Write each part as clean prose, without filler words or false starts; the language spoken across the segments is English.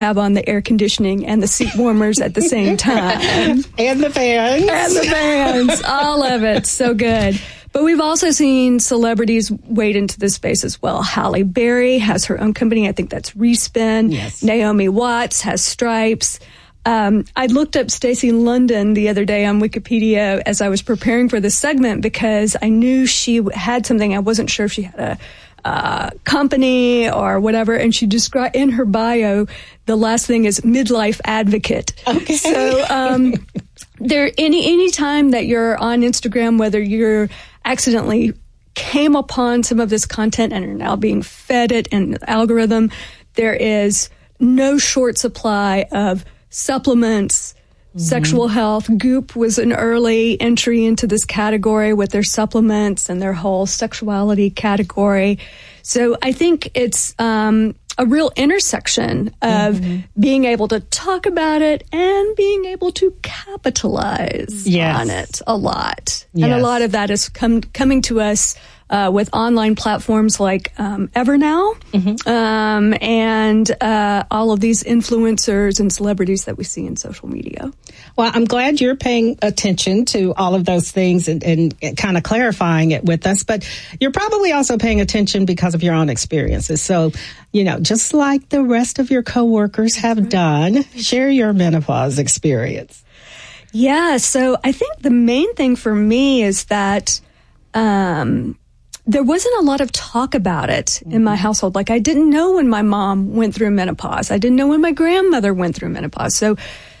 have on the air conditioning and the seat warmers at the same time. And the fans. And the fans. All of it. So good. But we've also seen celebrities wade into this space as well. Halle Berry has her own company. I think that's Respin. Yes. Naomi Watts has Stripes. I looked up Stacey London the other day on Wikipedia as I was preparing for this segment because I knew she had something. I wasn't sure if she had a company or whatever. And she described in her bio, the last thing is midlife advocate. Okay. So, any time that you're on Instagram, whether you're accidentally came upon some of this content and are now being fed it in the algorithm, there is no short supply of supplements, sexual health. Goop was an early entry into this category with their supplements and their whole sexuality category. So I think it's a real intersection of being able to talk about it and being able to capitalize on it a lot. Yes. And a lot of that is coming to us with online platforms like Evernow and all of these influencers and celebrities that we see in social media. Well, I'm glad you're paying attention to all of those things and kind of clarifying it with us. But you're probably also paying attention because of your own experiences. So, just like the rest of your coworkers have done, share your menopause experience. Yeah. So I think the main thing for me is that there wasn't a lot of talk about it in my household. Like I didn't know when my mom went through menopause. I didn't know when my grandmother went through menopause. So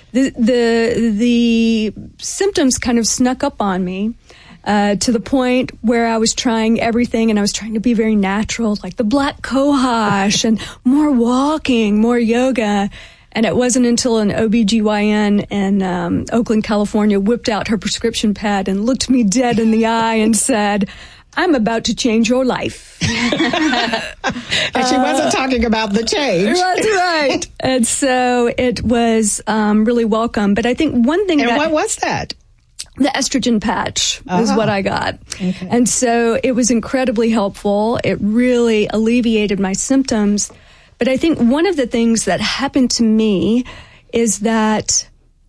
the symptoms kind of snuck up on me to the point where I was trying everything and I was trying to be very natural, like the black cohosh and more walking, more yoga. And it wasn't until an OBGYN in Oakland, California whipped out her prescription pad and looked me dead in the eye and said, "I'm about to change your life." And she wasn't talking about the change. That's right. And so it was really welcome. But I think one thing what was that? The estrogen patch is what I got. Okay. And so it was incredibly helpful. It really alleviated my symptoms. But I think one of the things that happened to me is that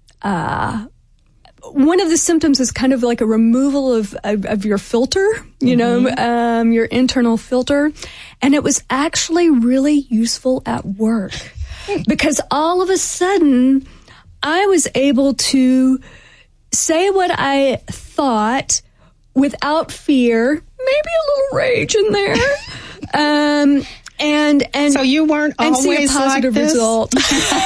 one of the symptoms is kind of like a removal of your filter, your internal filter. And it was actually really useful at work because all of a sudden I was able to say what I thought without fear, maybe a little rage in there. And so you weren't and always see a positive like this? result.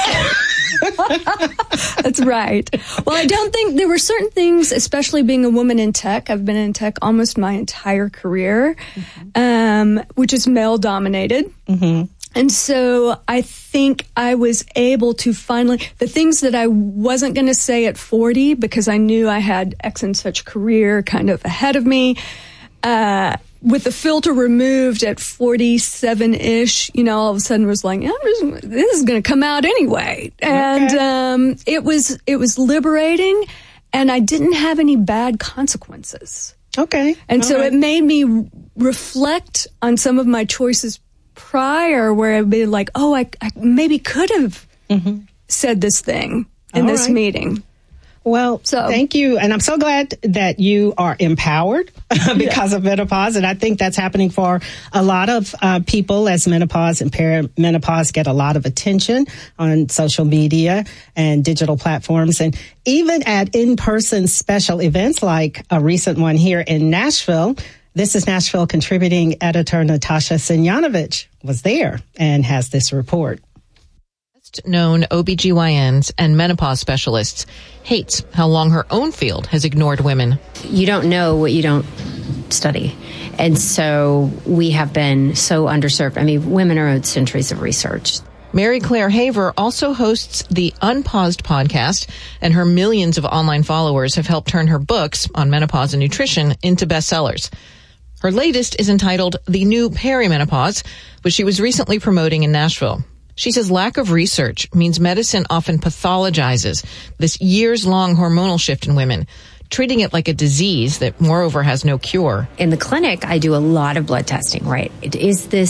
That's right. Well, I don't think there were certain things, especially being a woman in tech. I've been in tech almost my entire career, which is male dominated. And so I think I was able to finally, the things that I wasn't going to say at 40 because I knew I had X and such career kind of ahead of me, with the filter removed at 47-ish, all of a sudden was like, this is going to come out anyway. And it was liberating, and I didn't have any bad consequences. Okay. And so it made me reflect on some of my choices prior where I'd be like, I maybe could have said this thing in this meeting. Well, thank you. And I'm so glad that you are empowered because of menopause. And I think that's happening for a lot of people as menopause and perimenopause get a lot of attention on social media and digital platforms. And even at in-person special events like a recent one here in Nashville. This is Nashville contributing editor Natasha Simjonovich was there and has this report. Known OBGYNs and menopause specialists hates how long her own field has ignored women. You don't know what you don't study. And so we have been so underserved. I mean, women are owed centuries of research. Mary Claire Haver also hosts the Unpaused podcast, and her millions of online followers have helped turn her books on menopause and nutrition into bestsellers. Her latest is entitled The New Perimenopause, which she was recently promoting in Nashville. She says lack of research means medicine often pathologizes this years-long hormonal shift in women, treating it like a disease that, moreover, has no cure. In the clinic, I do a lot of blood testing, right? Is this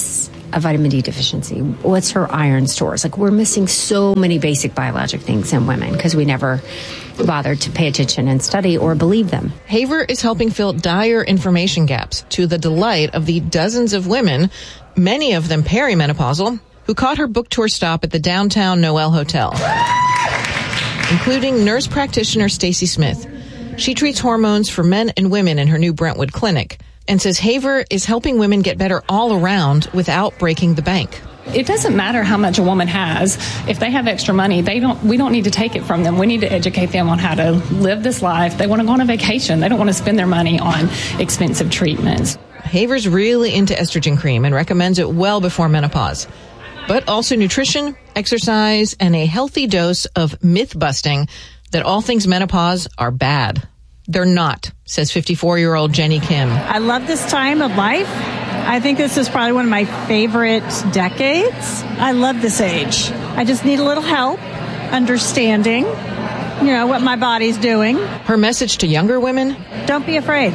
a vitamin D deficiency? What's her iron stores? Like, we're missing so many basic biologic things in women because we never bothered to pay attention and study or believe them. Haver is helping fill dire information gaps to the delight of the dozens of women, many of them perimenopausal, who caught her book tour stop at the downtown Noel Hotel, including nurse practitioner Stacy Smith. She treats hormones for men and women in her new Brentwood clinic and says Haver is helping women get better all around without breaking the bank. It doesn't matter how much a woman has. If they have extra money, we don't need to take it from them. We need to educate them on how to live this life. They want to go on a vacation. They don't want to spend their money on expensive treatments. Haver's really into estrogen cream and recommends it well before menopause. But also nutrition, exercise, and a healthy dose of myth-busting that all things menopause are bad. They're not, says 54-year-old Jenny Kim. I love this time of life. I think this is probably one of my favorite decades. I love this age. I just need a little help understanding, what my body's doing. Her message to younger women? Don't be afraid.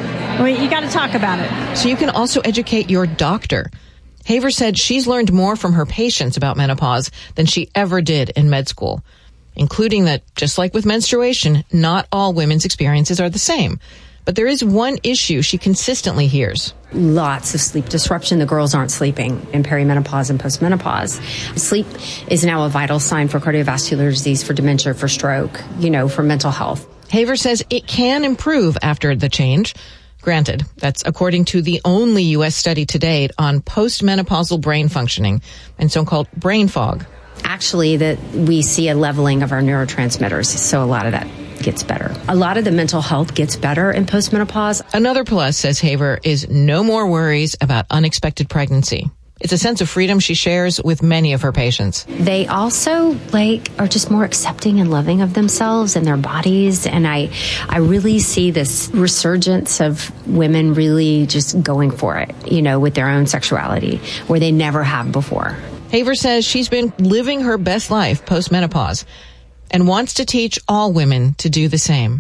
You got to talk about it. So you can also educate your doctor. Haver said she's learned more from her patients about menopause than she ever did in med school, including that, just like with menstruation, not all women's experiences are the same. But there is one issue she consistently hears. Lots of sleep disruption. The girls aren't sleeping in perimenopause and postmenopause. Sleep is now a vital sign for cardiovascular disease, for dementia, for stroke, for mental health. Haver says it can improve after the change. Granted, that's according to the only U.S. study to date on postmenopausal brain functioning and so-called brain fog. Actually, that we see a leveling of our neurotransmitters, so a lot of that gets better. A lot of the mental health gets better in postmenopause. Another plus, says Haver, is no more worries about unexpected pregnancy. It's a sense of freedom she shares with many of her patients. They also are just more accepting and loving of themselves and their bodies. And I really see this resurgence of women really just going for it, with their own sexuality where they never have before. Haver says she's been living her best life post-menopause and wants to teach all women to do the same.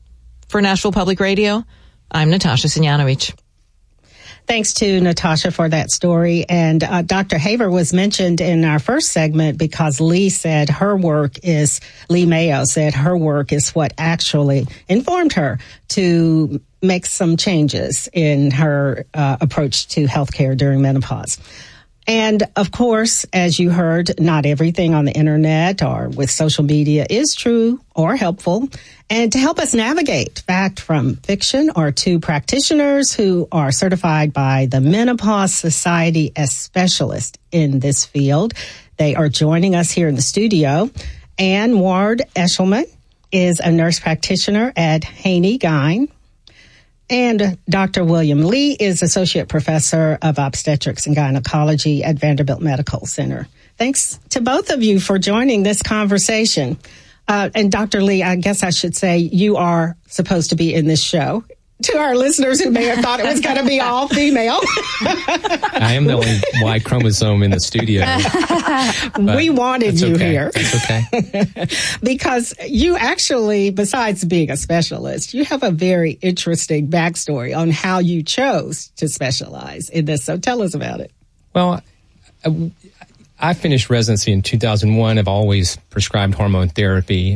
For Nashville Public Radio, I'm Natasha Sinianovich. Thanks to Natasha for that story. And Dr. Haver was mentioned in our first segment because Lee Mayo said her work is what actually informed her to make some changes in her approach to healthcare during menopause. And of course, as you heard, not everything on the internet or with social media is true or helpful. And to help us navigate fact from fiction are two practitioners who are certified by the Menopause Society as specialists in this field. They are joining us here in the studio. Ann Ward Eshelman is a nurse practitioner at Haney Gyn. And Dr. William Lee is Associate Professor of Obstetrics and Gynecology at Vanderbilt Medical Center. Thanks to both of you for joining this conversation. And Dr. Lee, I guess I should say you are supposed to be in this show. To our listeners who may have thought it was going to be all female. I am the only Y chromosome in the studio. We wanted you here. That's okay. Because you actually, besides being a specialist, you have a very interesting backstory on how you chose to specialize in this. So tell us about it. Well, I finished residency in 2001. I've always prescribed hormone therapy.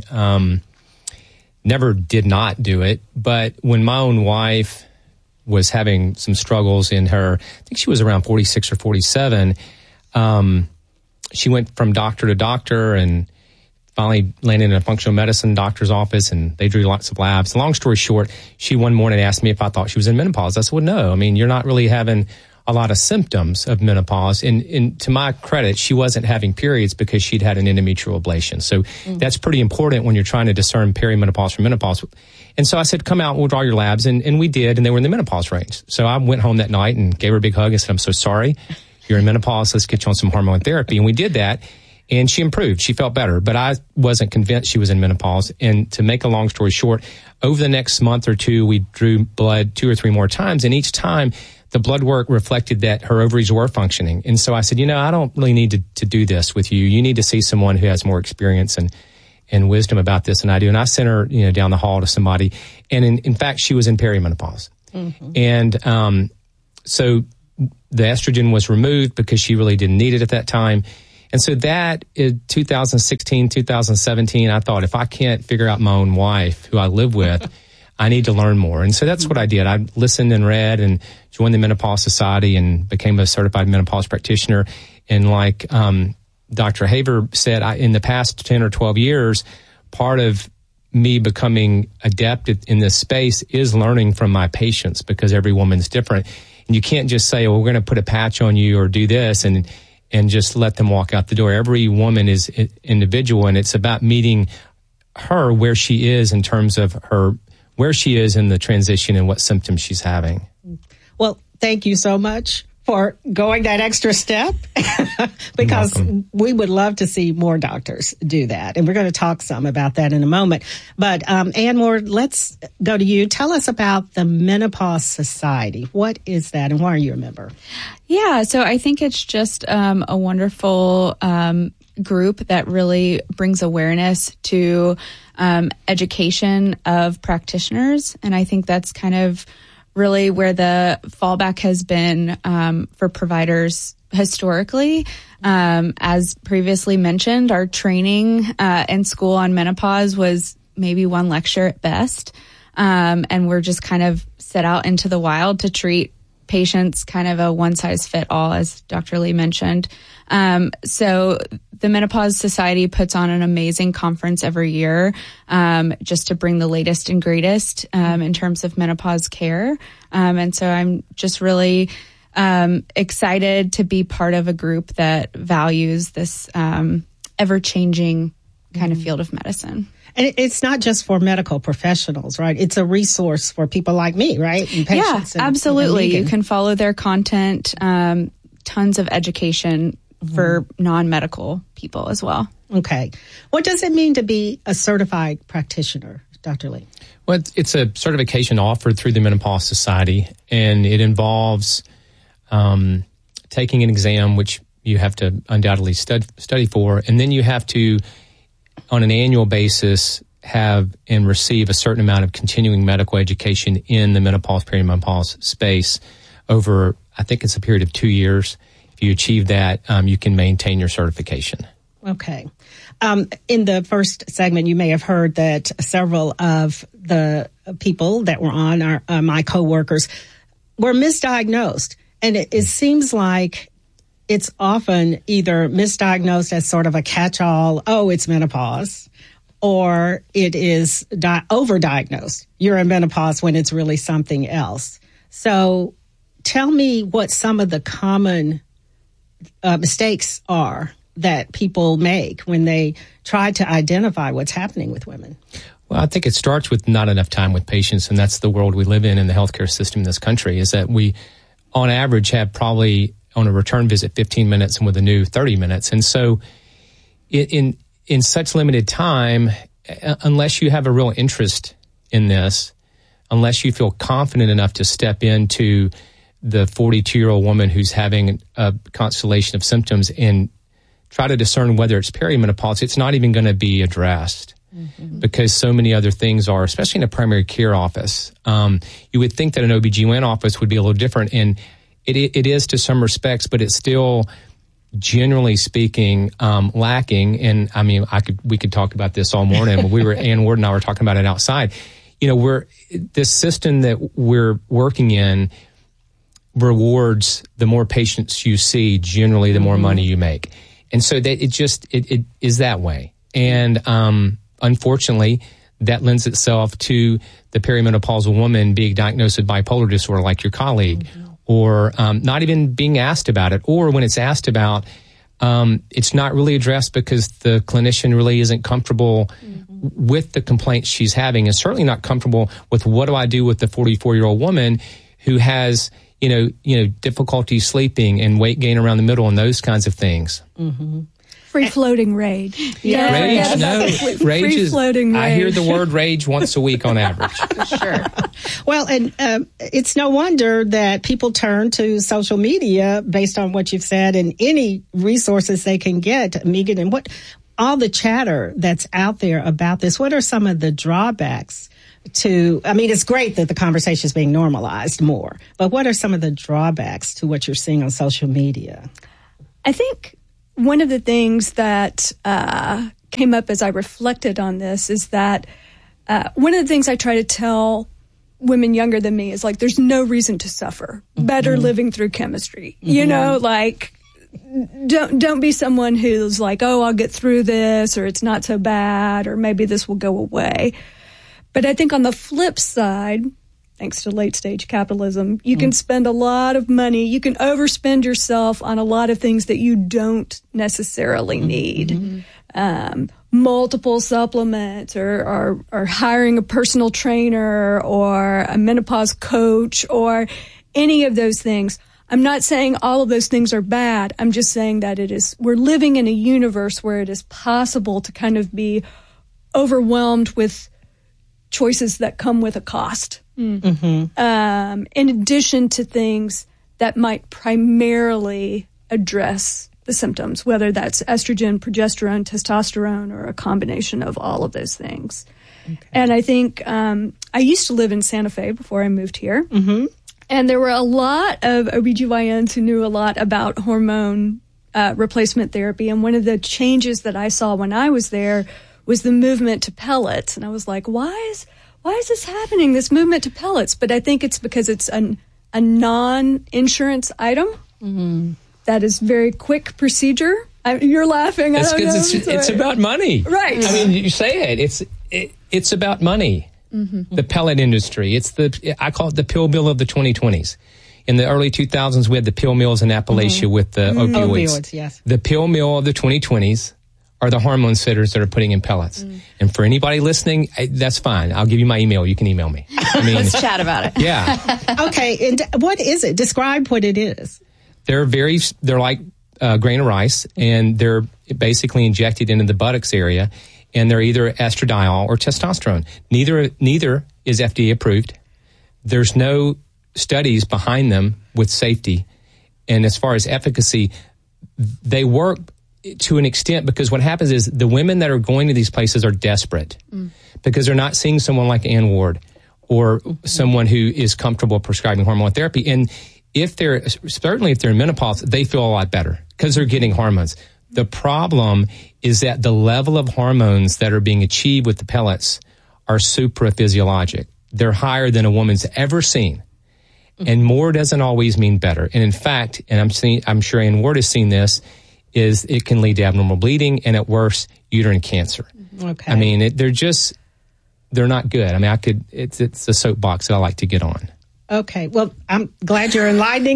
Never did not do it, but when my own wife was having some struggles in her, I think she was around 46 or 47, she went from doctor to doctor and finally landed in a functional medicine doctor's office, and they drew lots of labs. Long story short, she one morning asked me if I thought she was in menopause. I said, well, no. I mean, you're not really having a lot of symptoms of menopause. And to my credit, she wasn't having periods because she'd had an endometrial ablation. So that's pretty important when you're trying to discern perimenopause from menopause. And so I said, come out, we'll draw your labs. And we did, and they were in the menopause range. So I went home that night and gave her a big hug and said, I'm so sorry. You're in menopause. Let's get you on some hormone therapy. And we did that. And she improved. She felt better. But I wasn't convinced she was in menopause. And to make a long story short, over the next month or two, we drew blood 2 or 3 more times. And each time, the blood work reflected that her ovaries were functioning. And so I said, I don't really need to do this with you. You need to see someone who has more experience and wisdom about this than I do. And I sent her, down the hall to somebody. And in fact, she was in perimenopause. Mm-hmm. And so the estrogen was removed because she really didn't need it at that time. And so that in 2016, 2017, I thought, if I can't figure out my own wife, who I live with, I need to learn more. And so that's what I did. I listened and read and joined the Menopause Society and became a certified menopause practitioner. And like Dr. Haver said, in the past 10 or 12 years, part of me becoming adept in this space is learning from my patients, because every woman's different. And you can't just say, we're going to put a patch on you or do this and just let them walk out the door. Every woman is individual, and it's about meeting her where she is in terms of where she is in the transition and what symptoms she's having. Well, thank you so much for going that extra step, because we would love to see more doctors do that. And we're going to talk some about that in a moment. But Ann Moore, let's go to you. Tell us about the Menopause Society. What is that, and why are you a member? Yeah, so I think it's just a wonderful group that really brings awareness to education of practitioners. And I think that's kind of really where the fallback has been for providers historically. As previously mentioned, our training in school on menopause was maybe one lecture at best. And we're just kind of set out into the wild to treat patients kind of a one-size-fit-all, as Dr. Lee mentioned. So the Menopause Society puts on an amazing conference every year just to bring the latest and greatest in terms of menopause care. And so I'm just really excited to be part of a group that values this ever-changing kind of field of medicine. And it's not just for medical professionals, right? It's a resource for people like me, right? And patients. Yeah, absolutely. You can follow their content, tons of education for non-medical people as well. Okay. What does it mean to be a certified practitioner, Dr. Lee? Well, it's a certification offered through the Menopause Society, and it involves taking an exam, which you have to undoubtedly study for, and then you have to, on an annual basis, have and receive a certain amount of continuing medical education in the menopause, perimenopause space over, I think it's a period of 2 years. If you achieve that, you can maintain your certification. Okay. In the first segment, you may have heard that several of the people that were on my coworkers were misdiagnosed. And it seems like it's often either misdiagnosed as sort of a catch-all, it's menopause, or it is overdiagnosed. You're in menopause when it's really something else. So tell me what some of the common mistakes are that people make when they try to identify what's happening with women. Well, I think it starts with not enough time with patients, and that's the world we live in the healthcare system in this country, is that we, on average, have probably on a return visit 15 minutes and with a new 30 minutes. And so in such limited time, unless you have a real interest in this, unless you feel confident enough to step into the 42-year-old woman who's having a constellation of symptoms and try to discern whether it's perimenopause, it's not even going to be addressed because so many other things are, especially in a primary care office. You would think that an OBGYN office would be a little different, and it is to some respects, but it's still, generally speaking, lacking. And I mean, we could talk about this all morning, but Ann Ward and I were talking about it outside. This system that we're working in rewards the more patients you see, generally the more money you make. And so that it is that way. And unfortunately, that lends itself to the perimenopausal woman being diagnosed with bipolar disorder like your colleague, or not even being asked about it. Or when it's asked about, it's not really addressed because the clinician really isn't comfortable with the complaints she's having, and certainly not comfortable with what do I do with the 44-year-old woman who has difficulty sleeping and weight gain around the middle and those kinds of things. Free-floating rage. Rage is, free-floating rage. I hear the word rage once a week on average. Sure. Well, and it's no wonder that people turn to social media based on what you've said and any resources they can get, Megan, and what all the chatter that's out there about this. What are some of the drawbacks it's great that the conversation is being normalized more, but what are some of the drawbacks to what you're seeing on social media? I think one of the things that came up as I reflected on this is that one of the things I try to tell women younger than me is like, there's no reason to suffer. Better living through chemistry. You know, like, don't be someone who's like, oh, I'll get through this, or it's not so bad, or maybe this will go away. But I think on the flip side, thanks to late stage capitalism, you can spend a lot of money. You can overspend yourself on a lot of things that you don't necessarily need. Multiple supplements, or hiring a personal trainer, or a menopause coach, or any of those things. I'm not saying all of those things are bad. I'm just saying that we're living in a universe where it is possible to kind of be overwhelmed with choices that come with a cost. In addition to things that might primarily address the symptoms, whether that's estrogen, progesterone, testosterone, or a combination of all of those things. Okay. And I think I used to live in Santa Fe before I moved here. And there were a lot of OBGYNs who knew a lot about hormone replacement therapy. And one of the changes that I saw when I was there was the movement to pellets. And I was like, why is this happening, this movement to pellets? But I think it's because it's a non-insurance item that is very quick procedure. You're laughing. That's because it's about money. Right. I mean, you say it's about money. The pellet industry. I call it the pill mill of the 2020s. In the early 2000s, we had the pill mills in Appalachia with the opioids. Yes. The pill mill of the 2020s are the hormone sitters that are putting in pellets. And for anybody listening, that's fine. I'll give you my email. You can email me. I mean, let's chat about it. Yeah. Okay. And what is it? Describe what it is. They're like grain of rice, and they're basically injected into the buttocks area, and they're either estradiol or testosterone. Neither is FDA approved. There's no studies behind them with safety. And as far as efficacy, they work to an extent, because what happens is the women that are going to these places are desperate because they're not seeing someone like Ann Ward or someone who is comfortable prescribing hormone therapy. And if they're in menopause, they feel a lot better because they're getting hormones. The problem is that the level of hormones that are being achieved with the pellets are supraphysiologic. They're higher than a woman's ever seen. And more doesn't always mean better. And in fact, and I'm sure Ann Ward has seen this, is it can lead to abnormal bleeding and at worst, uterine cancer. Okay. I mean, they're not good. I mean, it's a soapbox that I like to get on. Okay. Well, I'm glad you're enlightening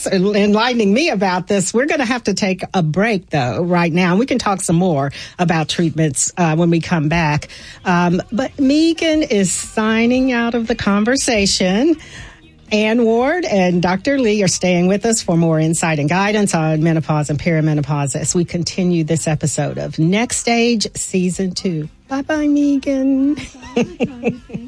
me about this. We're going to have to take a break, though, right now. We can talk some more about treatments when we come back. But Megan is signing out of the conversation. Ann Ward and Dr. Lee are staying with us for more insight and guidance on menopause and perimenopause as we continue this episode of Next Stage Season 2. Bye-bye, Megan. Bye,